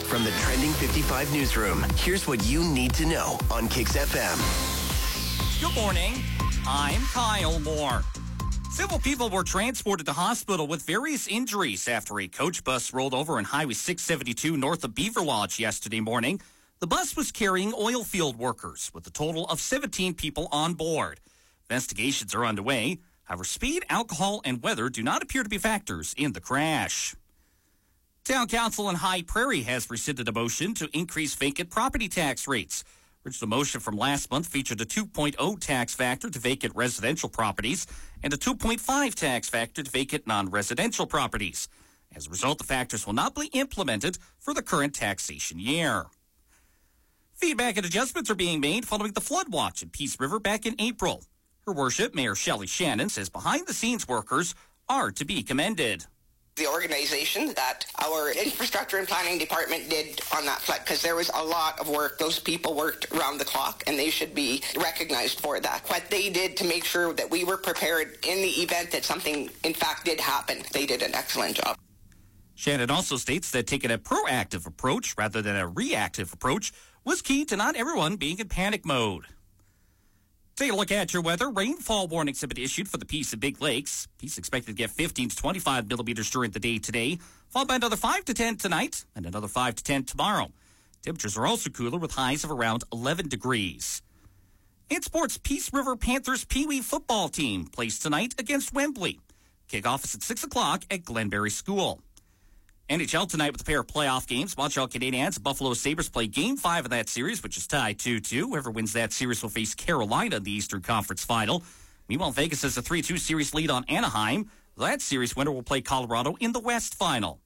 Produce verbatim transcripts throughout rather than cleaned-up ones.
From the Trending fifty-five newsroom, here's what you need to know on Kicks F M. Good morning. I'm Kyle Moore. Several people were transported to hospital with various injuries after a coach bus rolled over on Highway six seventy-two north of Beaver Lodge yesterday morning. The bus was carrying oil field workers with a total of seventeen people on board. Investigations are underway. However, speed, alcohol, and weather do not appear to be factors in the crash. Town Council in High Prairie has rescinded a motion to increase vacant property tax rates. Original motion from last month featured a two point oh tax factor to vacant residential properties and a two point five tax factor to vacant non-residential properties. As a result, the factors will not be implemented for the current taxation year. Feedback and adjustments are being made following the flood watch in Peace River back in April. Her Worship, Mayor Shelley Shannon, says behind-the-scenes workers are to be commended. The organization that our infrastructure and planning department did on that flood, because there was a lot of work. Those people worked around the clock, and they should be recognized for that. What they did to make sure that we were prepared in the event that something, in fact, did happen, they did an excellent job. Shannon also states that taking a proactive approach rather than a reactive approach was key to not everyone being in panic mode. Take a look at your weather. Rainfall warnings have been issued for the Peace and Big Lakes. Peace expected to get fifteen to twenty-five millimeters during the day today, followed by another five to ten tonight and another five to ten tomorrow. Temperatures are also cooler with highs of around eleven degrees. In sports, Peace River Panthers Pee Wee football team plays tonight against Wembley. Kickoff is at six o'clock at Glenberry School. N H L tonight with a pair of playoff games. Montreal Canadiens and Buffalo Sabres play Game five of that series, which is tied two two. Whoever wins that series will face Carolina in the Eastern Conference Final. Meanwhile, Vegas has a three two series lead on Anaheim. That series winner will play Colorado in the West Final.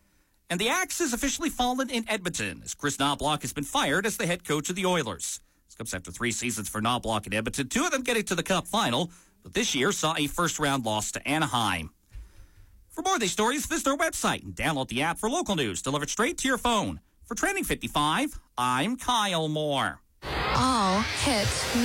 And the axe has officially fallen in Edmonton as Chris Knobloch has been fired as the head coach of the Oilers. This comes after three seasons for Knobloch in Edmonton, two of them getting to the Cup Final, but this year saw a first-round loss to Anaheim. For more of these stories, visit our website and download the app for local news delivered straight to your phone. For Trending fifty-five, I'm Kyle Moore. All hits.